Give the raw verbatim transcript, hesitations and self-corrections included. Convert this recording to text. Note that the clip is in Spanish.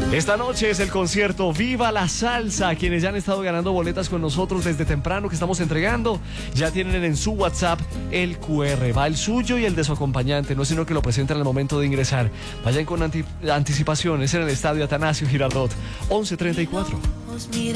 Esta noche es el concierto Viva la Salsa. Quienes ya han estado ganando boletas con nosotros desde temprano que estamos entregando, ya tienen en su WhatsApp el cu erre. Va el suyo y el de su acompañante, no sino que lo presentan al momento de ingresar. Vayan con anti- anticipaciones en el estadio Atanasio Girardot, once treinta y cuatro.